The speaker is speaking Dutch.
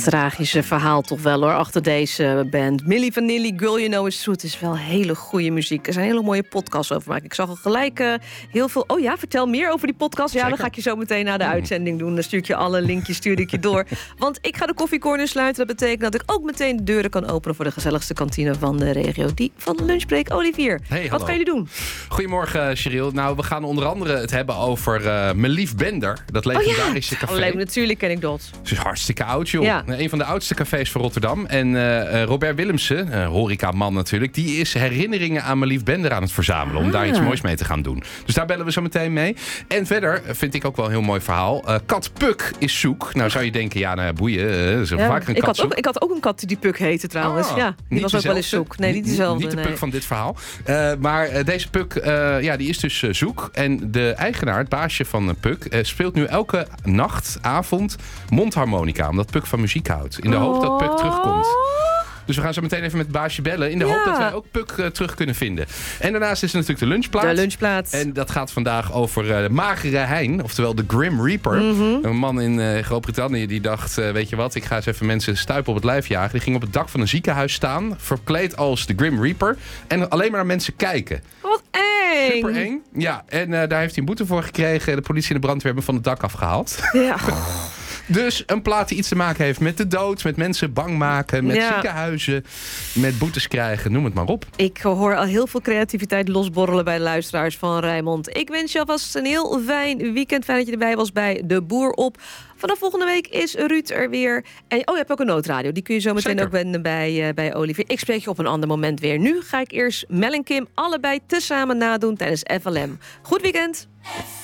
tragische verhaal toch wel hoor, achter deze band. Milli Vanilli, Girl You Know It's True. Het is wel hele goede muziek. Er zijn hele mooie podcasts over maken. Ik zag al gelijk heel veel... Oh ja, vertel meer over die podcast. Ja, Zeker. dan ga ik je zo meteen na de uitzending doen. Dan stuur ik je alle linkjes door. Want ik ga de koffiecorner sluiten. Dat betekent dat ik ook meteen de deuren kan openen... voor de gezelligste kantine van de regio. Die van Lunchbreak. Olivier, Hey, wat gaan jullie doen? Goedemorgen, Cheryl. Nou, we gaan onder andere het hebben over Melief Bender. Dat legendarische café. Leuk, natuurlijk ken ik dat. Het is hartstikke oud, joh. Ja. Een van de oudste cafés van Rotterdam. En Robert Willemsen, horecaman natuurlijk... die is herinneringen aan Melief Bender aan het verzamelen... om daar iets moois mee te gaan doen. Dus daar bellen we zo meteen mee. En verder vind ik ook wel een heel mooi verhaal. Kat Puk is zoek. Nou zou je denken, ja, nou, boeien. Zo vaker een kat zoek. Ik had ook een kat die Puk heette trouwens. Ja, die was ook wel eens zoek. Nee, niet dezelfde. Niet de Puk van dit verhaal. Maar deze Puk, die is dus zoek. En de eigenaar, het baasje van Puk... speelt nu elke nacht, avond mondharmonica. Omdat Puk van muziek houdt. In de hoop dat Puk terugkomt. Dus we gaan zo meteen even met het baasje bellen. In de hoop dat wij ook Puk terug kunnen vinden. En daarnaast is er natuurlijk de lunchplaats. De lunchplaats. En dat gaat vandaag over de magere hein. Oftewel de Grim Reaper. Een man in Groot-Brittannië die dacht... weet je wat, ik ga eens even mensen stuipen op het lijf jagen. Die ging op het dak van een ziekenhuis staan. Verkleed als de Grim Reaper. En alleen maar naar mensen kijken. Wat eng. Super eng. Ja, en daar heeft hij een boete voor gekregen. De politie en de brandweer hebben hem van het dak afgehaald. Ja. Dus een plaat die iets te maken heeft met de dood, met mensen bang maken, met ziekenhuizen, met boetes krijgen, noem het maar op. Ik hoor al heel veel creativiteit losborrelen bij de luisteraars van Rijnmond. Ik wens je alvast een heel fijn weekend. Fijn dat je erbij was bij De Boer Op. Vanaf volgende week is Ruud er weer. En je hebt ook een noodradio. Die kun je zo meteen ook wenden bij Olivier. Ik spreek je op een ander moment weer. Nu ga ik eerst Mel en Kim allebei tezamen nadoen tijdens FLM. Goed weekend!